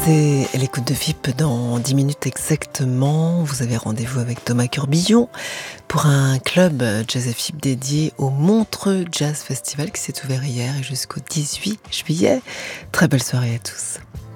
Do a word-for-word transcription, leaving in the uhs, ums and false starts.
restez à l'écoute de F I P dans dix minutes exactement. Vous avez rendez-vous avec Thomas Curbillon pour un club Jazz F I P dédié au Montreux Jazz Festival qui s'est ouvert hier et jusqu'au dix-huit juillet. Très belle soirée à tous.